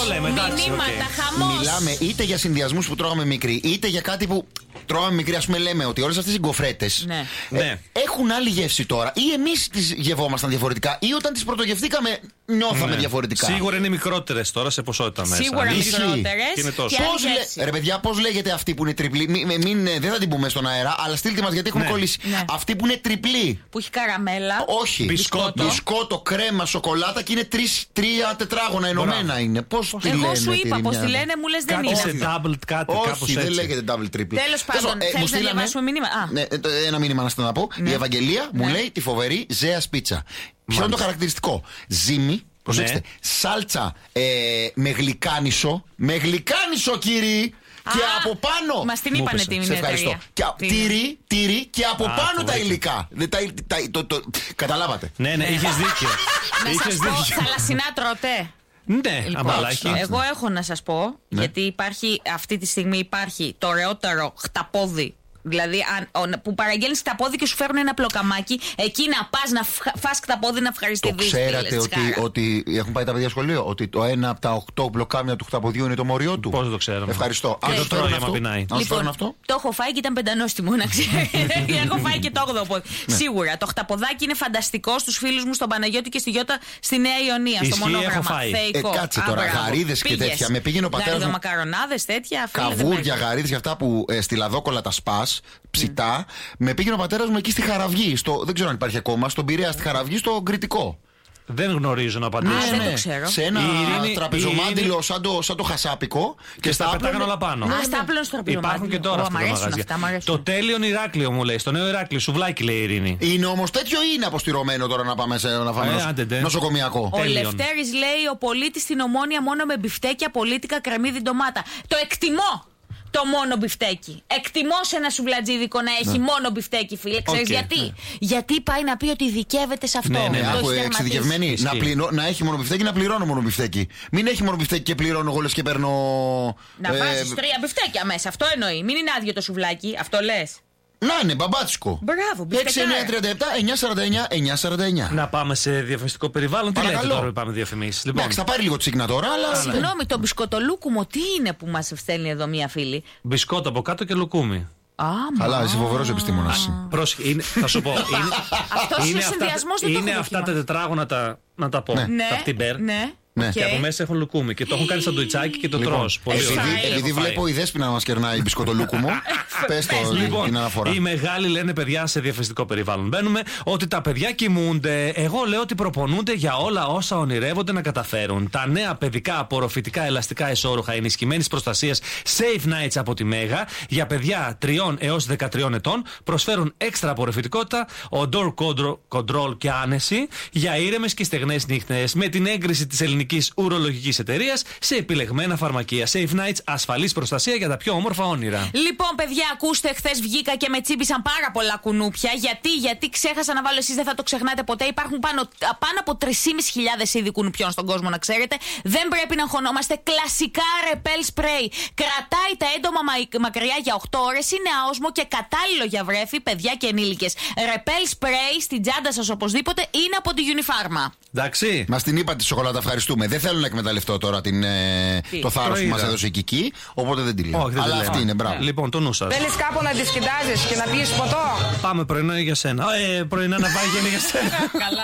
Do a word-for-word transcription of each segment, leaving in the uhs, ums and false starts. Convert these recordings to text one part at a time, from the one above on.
λέμε, εντάξει. Μηνύματα, χαμός. Μιλάμε είτε για συνδυασμούς που τρώγαμε μικροί, είτε για κάτι που τρώγαμε μικροί. Ας πούμε, λέμε ότι όλες αυτές οι γκοφρέτες Ναι. ε, Ναι. έχουν άλλη γεύση τώρα. Ή εμείς τις γευόμασταν διαφορετικά, ή όταν τις πρωτογευτήκαμε νιώθαμε Ναι. διαφορετικά. Σίγουρα είναι μικρότερες τώρα σε ποσότητα μέσα. Σίγουρα Ισχύει. μικρότερες. Και είναι τόσο. και άλλη Πώς λέ... γεύση. Ρε παιδιά, πώς λέγεται αυτή που είναι τριπλή? Μην, μην, δεν θα την πούμε στον αέρα, αλλά στείλτε μας γιατί έχουμε Ναι. κολλήσει. Ναι. Αυτή που είναι τριπλή. Που έχει καραμέλα. Όχι. Μπισκότο. Μπισκότο, κρέμα, σοκολάτα και είναι τρεις, τρία τετράγωνα ενωμένα. Μπράβο. Είναι. Πώς τη Εγώ λένε? σου είπα τη πώς μια? τη λένε, μου λες δεν Κάτι είναι. σε double, κάτι κάπως Όχι, δεν έτσι. λέγεται double triple. Τέλος πάντων, Τέλος, θέλεις μου να στείλανε- διαβάσουμε μήνυμα? Α. Ναι, ε, το- ένα μήνυμα να στείλω να πω. Η Ευαγγελία μου Ναι. λέει τη φοβερή ζέα πίτσα. Ποιο είναι το χαρακτηριστικό? Ζύμη, προσέξτε, Ναι. σάλτσα ε, με γλυκάνισο. Με γλυκάνισο, κύριοι! Και Α, από πάνω. μας την Μου είπανε είπες. την Σε ευχαριστώ. εταιρεία. Και, α- Τι τυρί, τυρί και από Α, πάνω το τα βρήκα. υλικά. Δεν τα, τα, το, το, καταλάβατε. Ναι, ναι, είχες δίκιο. Να Είχες σας πω, δίκιο. θαλασσινά τρώτε. Ναι, αμπαλάκι. εντάξει. Εγώ έχω να σας πω, Ναι. γιατί υπάρχει, αυτή τη στιγμή υπάρχει το ωραιότερο χταπόδι. Δηλαδή, αν, ο- που παραγγέλνει χταπόδι και σου φέρνουν ένα πλοκαμάκι, εκεί να πας να φ- φας χταπόδι να Το ευχαριστηθείς. ξέρατε φίλες, ότι, τσιγάρα. ότι έχουν πάει τα παιδιά σχολείο? Ότι το ένα από τα οκτώ μπλοκάμια του χταποδιού είναι το μοριό του. Πώς δεν το ξέραμε. Ευχαριστώ. Και Αν το σου φέρουν τρώει αυτό, άμα πεινάει. αν σου φέρουν αυτό. το έχω φάει και ήταν πεντανόστιμο, να ξέρετε. Έχω φάει και το όγδοο πόδι. Ναι. Σίγουρα. Το χταποδάκι είναι φανταστικό στους φίλους μου στον Παναγιώτη και στη Γιώτα στη Νέα Ιωνία. Στο Ισχύει, μονόγραμμα. έχω φάει. Θεϊκό. Ε, κάτσε Α, τώρα, μπράβο. γαρίδες και Πήγες. τέτοια. Με πήγαινε ο πατέρας μου- Γαριδομακαρονάδες, τέτοια. φίλε, δεν Καβούρια, με- γαρίδες και αυτά που ε, στη Λαδόκολα τα σπας, ψητά. Με πήγαινε ο πατέρας μου εκεί στη Χαραυγή. Στο, δεν ξέρω αν υπάρχει ακόμα. Στον Πειραιά, στη Χαραυγή, στο Κρητικό. Δεν γνωρίζω να απαντήσω. Α, δεν το ξέρω. Σε ένα Η Ειρήνη- τραπεζομάντιλο η Ειρήνη- σαν, το, σαν το χασάπικο. Και στα πετάγανε άπλωνε- όλα πάνω. Ναι, Α, ναι. στα άπλωνε στο τραπεζομάντιλο. Υπάρχουν και τώρα Ω, αυτά μ' τα αρέσουν μαγαζιά. αυτά, μ' αρέσουν. Το τέλειον Ηράκλειο μου λέει. Στο νέο Ηράκλειο, σουβλάκι λέει η Ειρήνη. Είναι όμως τέτοιο ή είναι αποστηρωμένο τώρα να πάμε σε να φάμε Ε, νοσο- άντε, ντε. νοσοκομιακό? Ο Τέλειον. Λευτέρης λέει: ο πολίτης στην Ομόνια μόνο με μπιφτέκια, πολίτικα, κρεμμύδι, ντομάτα. Το εκτιμώ! Το μόνο μπιφτέκι. Εκτιμώ σε ένα σουβλατζίδικο να έχει μόνο μπιφτέκι, φίλε. Ξέρεις Οκ, γιατί? ναι. Γιατί πάει να πει ότι ειδικεύεται σε αυτό. Ναι, ναι, Το ναι. έχει Άκου, τερματίσει. εξειδικευμένη. Να, Ισχύει. πληρώ, να έχει μόνο μπιφτέκι, να πληρώνω μόνο μπιφτέκι. Μην έχει μόνο μπιφτέκι και πληρώνω εγώ λες και παίρνω. Να ε, βάζεις τρία μπιφτέκια μέσα. Αυτό εννοεί. Μην είναι άδειο το σουβλάκι. Αυτό λες. Να είναι μπαμπάτσικο. Μπράβο, έξι μπιφτεκάρα. εννιά τριάντα επτά εννιά σαράντα εννιά εννιά σαράντα εννιά. Να πάμε σε διαφημιστικό περιβάλλον. Τι λέτε Παρακαλώ. τώρα που πάμε διαφημίσεις? Λοιπόν, Εντάξει, θα πάρει λίγο τσίγνα τώρα, αλλά. Συγγνώμη, το μπισκοτολούκουμο τι είναι που μας στέλνει εδώ μία φίλη? μπισκότα από κάτω και λουκούμι. Α, Καλά, είσαι φοβερός επιστήμονας. Πρόσεχε, είναι, θα σου πω. Είναι, Αυτός είναι αυτά- συνδυασμός, δεν το είναι έχω αυτά τα δοκιμάσει. τετράγωνα τα, να τα πω. Ναι. Ναι, Τα κτιμπέρ. ναι. Ναι. οκ. Και από μέσα έχουν λουκούμι. Και το έχουν κάνει σαντουιτσάκι και το Λοιπόν, τρως. Πολύ επειδή, ωραία. Φάει. επειδή Έχω φάει. βλέπω η Δέσποινα να μας κερνάει μπισκοτολούκουμο, πες το Λοιπόν, την αναφορά. οι μεγάλοι λένε παιδιά σε διαφημιστικό περιβάλλον. Μπαίνουμε ότι τα παιδιά κοιμούνται. Εγώ λέω ότι προπονούνται για όλα όσα ονειρεύονται να καταφέρουν. Τα νέα παιδικά απορροφητικά ελαστικά ισόρουχα ενισχυμένη προστασία Safe Nights από τη Μέγα για παιδιά τριών έως δεκατριών ετών προσφέρουν έξτρα απορροφητικότητα, odor control και άνεση για ήρεμες και στεγνές νύχτες με την έγκριση της ελληνικής ουρολογικής εταιρείας σε επιλεγμένα φαρμακεία. Safe Nights, ασφαλής προστασία για τα πιο όμορφα όνειρα. Λοιπόν, παιδιά, ακούστε, χθες βγήκα και με τσίπησαν πάρα πολλά κουνούπια. Γιατί, γιατί ξέχασα να βάλω, εσείς δεν θα το ξεχνάτε ποτέ. Υπάρχουν πάνω, πάνω από τρεις χιλιάδες πεντακόσιους είδη κουνουπιών στον κόσμο, να ξέρετε. Δεν πρέπει να αγχωνόμαστε. Κλασικά ρεπέλ σπρέι. Κρατάει τα έντομα μα, μακριά για οκτώ ώρες. Είναι άοσμο και κατάλληλο για βρέφη, παιδιά και ενήλικες. Ρεπέλ σπρέι στην τσάντα σας οπωσδήποτε είναι από τη Unifarma. Εντάξει. Μα την είπα τη σοκολάτα, ευχαριστούμε. Δεν θέλω να εκμεταλλευτώ τώρα την, ε, το θάρρος Το που μας είδα. έδωσε η Κική, οπότε δεν τη λέω. Όχι, δεν Αλλά τη λέω. αυτή είναι, μπράβο. Λοιπόν, το νου σας. Θέλεις κάπου να τη κοιτάζεις και να πεις ποτό? Πάμε πρωινό για σένα. Ε, πρωινά να πάει και είναι για σένα. Καλά.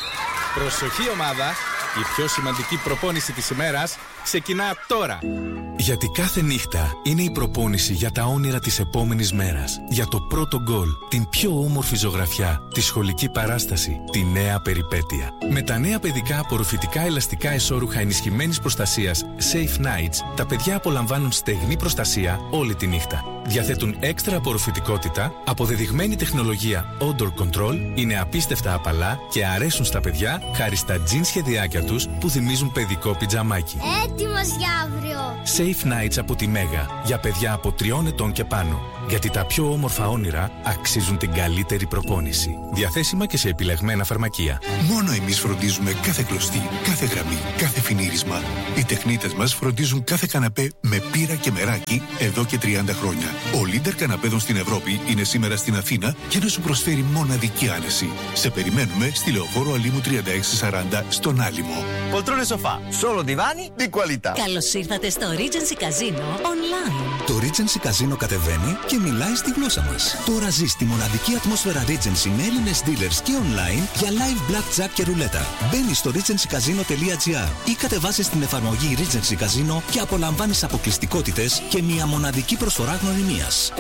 Προσοχή ομάδα, η πιο σημαντική προπόνηση της ημέρας ξεκινά τώρα. Γιατί κάθε νύχτα είναι η προπόνηση για τα όνειρα της επόμενης μέρας. Για το πρώτο γκολ, την πιο όμορφη ζωγραφιά, τη σχολική παράσταση, τη νέα περιπέτεια. Με τα νέα παιδικά απορροφητικά ελαστικά εσώρουχα ενισχυμένης προστασίας Safe Nights, τα παιδιά απολαμβάνουν στεγνή προστασία όλη τη νύχτα. Διαθέτουν έξτρα απορροφητικότητα, αποδεδειγμένη τεχνολογία Odor Control, είναι απίστευτα απαλά και αρέσουν στα παιδιά χάρη στα τζιν σχεδιάκια τους που θυμίζουν παιδικό πιτζαμάκι. Έτοιμος για αύριο. Safe Nights από τη Μέγα για παιδιά από τριών ετών και πάνω. Γιατί τα πιο όμορφα όνειρα αξίζουν την καλύτερη προπόνηση. Διαθέσιμα και σε επιλεγμένα φαρμακεία. Μόνο εμείς φροντίζουμε κάθε κλωστή, κάθε γραμμή, κάθε φινίρισμα. Οι τεχνίτες μας φροντίζουν κάθε καναπέ με πύρα και μεράκι εδώ και τριάντα χρόνια. Ο Leader καναπέδων στην Ευρώπη είναι σήμερα στην Αθήνα για να σου προσφέρει μοναδική άνεση. Σε περιμένουμε στη Λεωφόρο Αλήμου τριάντα έξι σαράντα στον Άλυμο. Poltrone sofà, solo divani di qualità. Καλώς ήρθατε στο Regency Casino Online. Το Regency Casino κατεβαίνει και μιλάει στη γλώσσα μας. Τώρα ζεις τη μοναδική ατμόσφαιρα Regency με Έλληνες dealers και online για live blackjack και ρουλέτα. Μπαίνεις στο regency casino τελεία gr ή κατεβάσεις την εφαρμογή Regency Casino και απολαμβάνεις αποκλειστικότητες και μια μοναδική προσφορά γνωριμίας.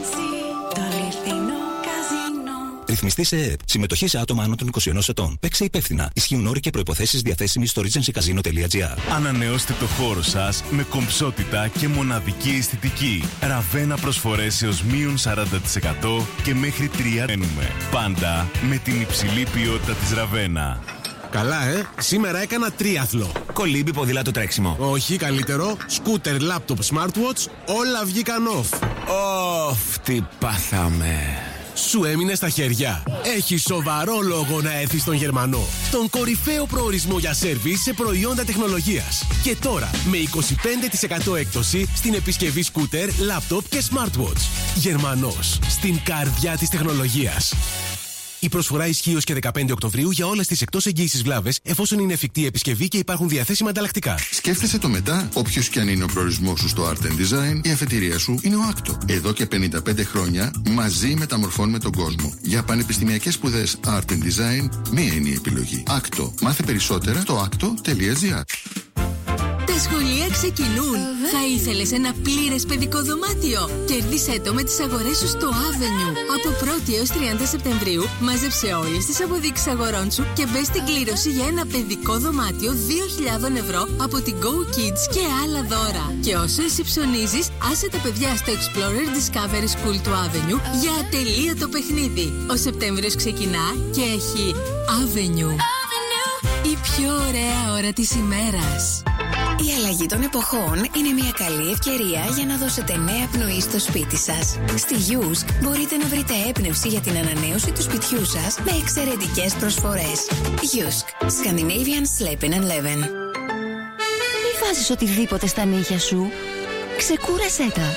Ρυθμιστή σε ΕΕΠ. Συμμετοχή σε άτομα άνω των είκοσι ενός ετών. Παίξε υπεύθυνα. Ισχύουν όροι και προϋποθέσεις διαθέσιμοι στο regency casino τελεία gr. Ανανεώστε το χώρο σας με κομψότητα και μοναδική αισθητική. Ραβένα προσφορές έως μείον σαράντα τοις εκατό και μέχρι τριάντα τοις εκατό. Πάντα με την υψηλή ποιότητα της Ραβένα. Καλά, ε! Σήμερα έκανα τρίαθλο. Κολύμπι, ποδήλατο, τρέξιμο. Όχι, καλύτερο. Σκούτερ, λάπτοπ, smartwatch, όλα βγήκαν off. Ωφ, τι πάθαμε. Σου έμεινε στα χέρια. Έχει σοβαρό λόγο να έρθει στον Γερμανό. Τον κορυφαίο προορισμό για σέρβις σε προϊόντα τεχνολογίας. Και τώρα με είκοσι πέντε τοις εκατό έκπτωση στην επισκευή σκούτερ, λάπτοπ και smartwatch. Γερμανός. Στην καρδιά της τεχνολογίας. Η προσφορά ισχύει ως και δεκαπέντε Οκτωβρίου για όλες τις εκτός εγγύησης βλάβες, εφόσον είναι εφικτή επισκευή και υπάρχουν διαθέσιμα ανταλλακτικά. Σκέφτεσαι το μετά, όποιος και αν είναι ο προορισμός σου στο Art and Design, η αφετηρία σου είναι ο Άκτο. Εδώ και πενήντα πέντε χρόνια μαζί μεταμορφώνουμε τον κόσμο. Για πανεπιστημιακές σπουδές Art and Design, μία είναι η επιλογή. Άκτο. Μάθε περισσότερα στο άκτο τελεία gr. Τα σχολεία ξεκινούν. Θα ήθελες ένα πλήρες παιδικό δωμάτιο? Κέρδισέ το με τις αγορές σου στο Avenue. Από πρώτη έως τριάντα Σεπτεμβρίου μάζεψε όλες τις αποδείξεις αγορών σου και μπες στην κλήρωση για ένα παιδικό δωμάτιο δύο χιλιάδες ευρώ από την Go Kids και άλλα δώρα. Και όσο εσύ ψωνίζεις, άσε τα παιδιά στο Explorer Discovery School του Avenue για ατελείωτο παιχνίδι. Ο Σεπτέμβριος ξεκινά και έχει Avenue. Η πιο ωραία ώρα της ημέρας. Η αλλαγή των εποχών είναι μια καλή ευκαιρία για να δώσετε νέα πνοή στο σπίτι σας. Στη Yusk μπορείτε να βρείτε έμπνευση για την ανανέωση του σπιτιού σας με εξαιρετικές προσφορές. Yusk. Scandinavian Sleeping and Leven. Μη βάζεις οτιδήποτε στα νύχια σου. Ξεκούρασέ τα.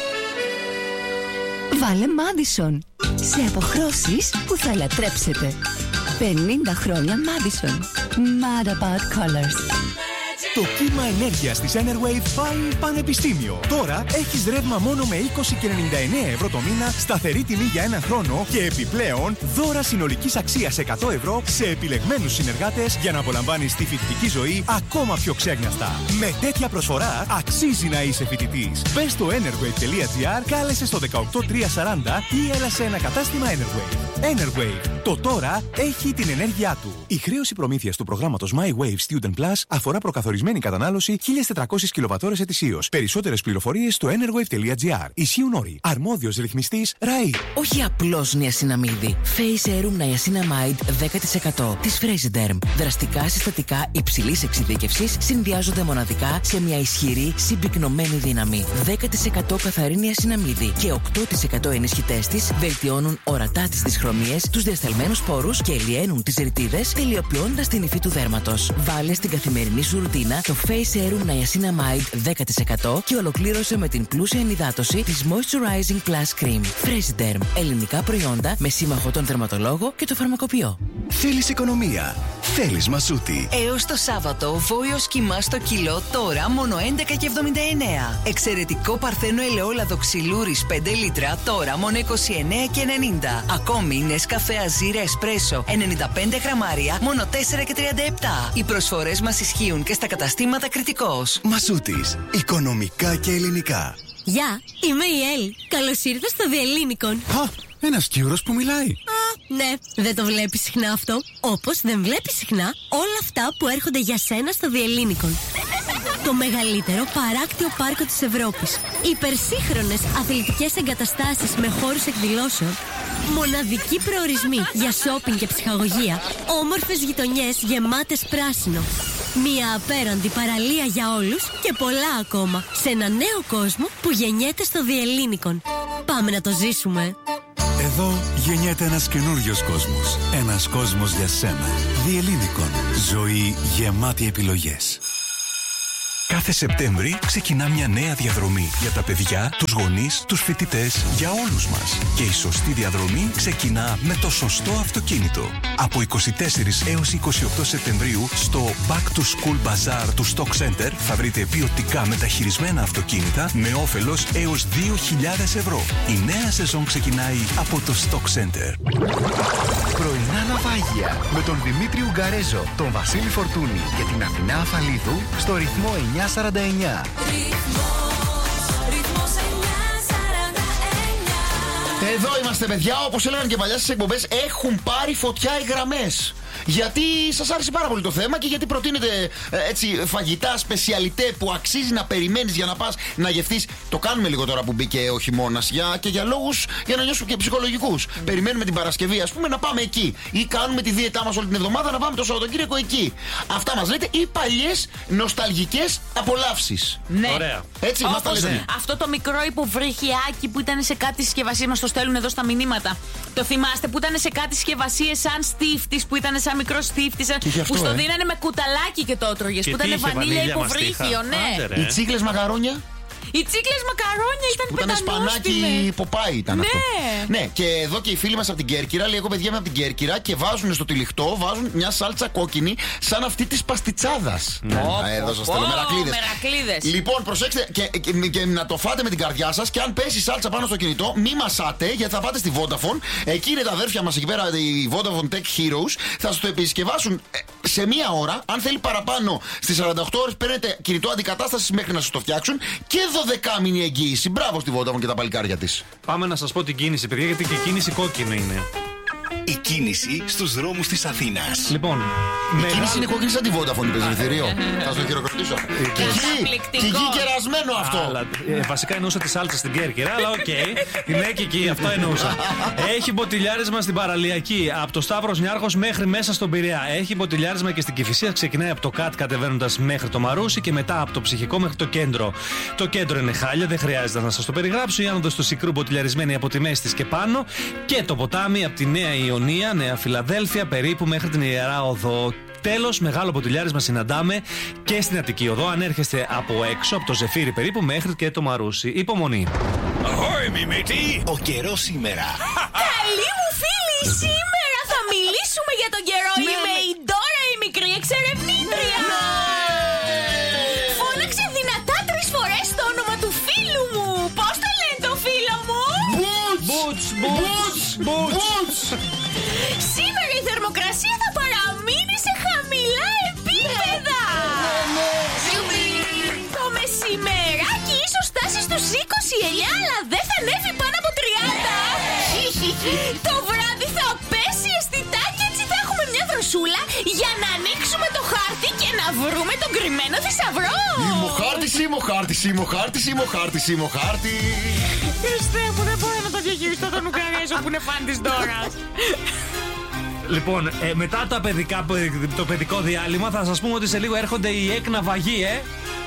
Βάλε Madison. Σε αποχρώσεις που θα λατρέψετε. πενήντα χρόνια Madison. Mad about colors. Το κύμα ενέργειας της Enerwave πάει πανεπιστήμιο. Τώρα έχεις ρεύμα μόνο με είκοσι και ενενήντα εννέα ευρώ το μήνα, σταθερή τιμή για ένα χρόνο και επιπλέον δώρα συνολικής αξίας εκατό ευρώ σε επιλεγμένους συνεργάτες για να απολαμβάνεις τη φοιτητική ζωή ακόμα πιο ξέγνιαστα. Με τέτοια προσφορά αξίζει να είσαι φοιτητής. Μπες στο enerwave τελεία gr, κάλεσε στο δεκαοκτώ τριακόσια σαράντα ή έλα σε ένα κατάστημα Enerwave. Enerwave. Το τώρα έχει την ενέργειά του. Η χρέωση προμήθειας του προγράμματος My Wave Student Plus αφορά προκαθορισμένη κατανάλωση χίλιες τετρακόσιες κιλοβατώρες ετησίως. Περισσότερες πληροφορίες στο enerwave τελεία gr. Ισχύουν όροι. Αρμόδιος ρυθμιστής ΡΑΗ. Όχι απλώς νιασιναμίδι. Face Serum Niacinamide δέκα τοις εκατό της Fresiderm. Δραστικά συστατικά υψηλής εξειδίκευσης συνδυάζονται μοναδικά σε μια ισχυρή συμπυκνωμένη δύναμη. δέκα τοις εκατό καθαρή νιασιναμίδι και οκτώ τοις εκατό ενισχυτές της βελτιώνουν ορατά τις δυσχρωμίες, τους διασταλμένους πόρους και ελιαίνουν τις ρητίδες, τελειοποιώντας την υφή του δέρματος. Βάλε στην καθημερινή σου ρουτίνα το Face Serum Niacinamide δέκα τοις εκατό και ολοκλήρωσε με την πλούσια ενυδάτωση της Moisturizing Plus Cream. Fresiderm. Ελληνικά προϊόντα με σύμμαχο τον δερματολόγο και το φαρμακοποιό. Θέλεις οικονομία. Θέλεις Μασούτη. Έως το Σάββατο, βόηος κιμά στο κιλό τώρα μόνο έντεκα και εβδομήντα εννέα. Εξαιρετικό παρθένο ελαιόλαδο ξυλούρης πέντε λίτρα τώρα μόνο είκοσι εννέα και ενενήντα. Ακόμη Νεσκαφέ Αζίρ Εσπρέσο ενενήντα πέντε γραμμάρια μόνο τέσσερα και τριάντα επτά. Οι προσφορές μας ισχύουν και στα καταστήματα Κρητικός. Μασούτης. Οικονομικά και ελληνικά. Γεια, είμαι η Έλλη. Καλώς ήρθες στο Διελλήνικον. Α, ένας Κύρος που μιλάει. Α, ναι, δεν το βλέπεις συχνά αυτό. Όπως δεν βλέπεις συχνά όλα αυτά που έρχονται για σένα στο Διελλήνικον. Το μεγαλύτερο παράκτιο πάρκο της Ευρώπης. Υπερσύγχρονες αθλητικές εγκαταστάσεις με χώρους εκδηλώσεων. Μοναδικοί προορισμοί για σόπινγκ και ψυχαγωγία. Όμορφες γειτονιές γεμάτες πράσινο. Μια απέραντη παραλία για όλους και πολλά ακόμα. Σε ένα νέο κόσμο που γεννιέται στο Διελλήνικον. Πάμε να το ζήσουμε. Εδώ γεννιέται ένας καινούριος κόσμος. Ένας κόσμος για σένα. Διελλήνικον. Ζωή γεμάτη επιλογές. Κάθε Σεπτέμβρη ξεκινά μια νέα διαδρομή για τα παιδιά, τους γονείς, τους φοιτητές, για όλους μας. Και η σωστή διαδρομή ξεκινά με το σωστό αυτοκίνητο. Από είκοσι τέσσερις έως είκοσι οκτώ Σεπτεμβρίου στο Back to School Bazaar του Stock Center θα βρείτε ποιοτικά μεταχειρισμένα αυτοκίνητα με όφελος έως δύο χιλιάδες ευρώ. Η νέα σεζόν ξεκινάει από το Stock Center. Πρωινά ναυάγια με τον Δημήτρη Ουγγαρέζο, τον Βασίλη Φορτούνη και την Αθηνά Αφαλίδου στο ρυθμό εννιακόσια σαράντα εννιά. Εδώ είμαστε, παιδιά. Όπως έλεγαν και παλιά στις εκπομπές, έχουν πάρει φωτιά οι γραμμές. Γιατί σας άρεσε πάρα πολύ το θέμα και γιατί προτείνετε ε, έτσι φαγητά, σπεσιαλιτέ που αξίζει να περιμένεις για να πας να γευτείς. Το κάνουμε λίγο τώρα που μπήκε ο χειμώνας για, και για λόγους για να νιώσουμε και ψυχολογικούς. Mm. Περιμένουμε την Παρασκευή, ας πούμε, να πάμε εκεί. Ή κάνουμε τη δίαιτά μας όλη την εβδομάδα να πάμε το Σαββατοκύριακο εκεί. Αυτά μας λέτε ή παλιές νοσταλγικές απολαύσεις. Ναι. Ωραία. Έτσι, μας τα λέτε. Ναι. Αυτό το μικρό υποβρύχιάκι που ήταν σε κάτι συσκευασίες, μας το στέλνουν εδώ στα μηνύματα. Το θυμάστε που ήταν σε κάτι συσκευασίες σαν στίφτης, που ήταν σαν μικρό στίφτης, που στο ε? δίνανε με κουταλάκι και το έτρωγες. Που ήταν βανίλια υποβρύχιο, ναι. Οι τσίκλες μακαρόνια. Οι τσίκλες μακαρόνια ήταν πεντανόστιμες. Ήταν σπανάκι Ποπάι ήταν ναι. αυτό. Ναι, και εδώ και οι φίλοι μας από την Κέρκυρα, λέει: εγώ παιδιά είμαι από την Κέρκυρα και βάζουν στο τυλιχτό, βάζουν μια σάλτσα κόκκινη σαν αυτή της παστιτσάδας. Ναι. Oh, εδώ σας θέλω μερακλίδες. μερακλίδες. Λοιπόν, προσέξτε και, και, και, και να το φάτε με την καρδιά σας. Και αν πέσει σάλτσα πάνω στο κινητό, μη μασάτε, γιατί θα πάτε στη Vodafone. Εκεί είναι τα αδέρφια μας εκεί πέρα, οι Vodafone Tech Heroes. Θα σας το επισκευάσουν σε μία ώρα. Αν θέλει παραπάνω, στις σαράντα οκτώ ώρες παίρνετε κινητό αντικατάστασης μέχρι να σας το φτιάξουν. Και δωδεκάμηνη εγγύηση. Μπράβο στη Vodafone και τα παλικάρια της. Πάμε να σας πω την κίνηση, παιδιά, γιατί και η κίνηση κόκκινη είναι. Η κίνηση στους δρόμους της Αθήνας. Λοιπόν, η μεγάλη... κίνηση είναι κόκκινη σαν τη Vodafone, είπε Ζελευθερίο. Θα στο χειροκροτήσω. Και εκεί κερασμένο αυτό. Αλλά, ε, βασικά εννοούσα τη σάλτσα στην Κέρκυρα, αλλά οκ. Okay. Ναι, και εκεί, αυτό εννοούσα. Έχει μποτιλιάρισμα στην Παραλιακή, από το Σταύρος Νιάρχος μέχρι μέσα στον Πειραιά. Έχει μποτιλιάρισμα και στην Κηφισία, ξεκινάει από το ΚΑΤ κατεβαίνοντας μέχρι το Μαρούσι και μετά από το Ψυχικό μέχρι το κέντρο. Το κέντρο είναι χάλια, δεν χρειάζεται να σας το περιγράψω. Η άνοδος του Σικρού μποτιλιαρισμένη από τη μέση της και πάνω. Και το ποτάμι από τη Νέα Ιωνία, Νέα Φιλαδέλφια, περίπου μέχρι την Ιερά Οδό. Τέλος, μεγάλο μποτιλιάρισμα συναντάμε και στην Αττική Οδό. Αν έρχεστε από έξω, από το Ζεφύρι περίπου μέχρι και το Μαρούσι. Υπομονή. Ahoy, μιμήτη! Ο καιρός σήμερα. Καλή μου φίλη, σήμερα θα μιλήσουμε για τον καιρό. Ναι, Είμαι ναι. η Ντόρα, η μικρή εξερευνήτρια. Ναι. Φώναξε δυνατά τρεις φορές το όνομα του φίλου μου. Πώς το λένε το φίλο μου? Boots! Boots! Boots! Σήμερα η θερμοκρασία θα παραμείνει σε χαμηλά επίπεδα. Το μεσημεράκι ίσως φτάσει στους είκοσι εννιά, αλλά δεν θα ανέβει πάνω από τριάντα. Το βράδυ θα πέσει αισθητά και έτσι θα έχουμε μια δροσούλα για να ανοίξουμε το χάρτη και να βρούμε τον κρυμμένο θησαυρό. Είμαι ο χάρτης, είμαι ο χάρτης, είμαι ο χάρτης, είμαι ο χάρτης, είμαι ο χάρτης. Χριστέ μου, δεν μπορώ να το διαχειριστώ τον Ουγγαρέζο που είναι φαν της Ντόρας. Λοιπόν, ε, μετά τα παιδικά, το παιδικό διάλειμμα θα σας πούμε ότι σε λίγο έρχονται οι εκναυαγοί, ε.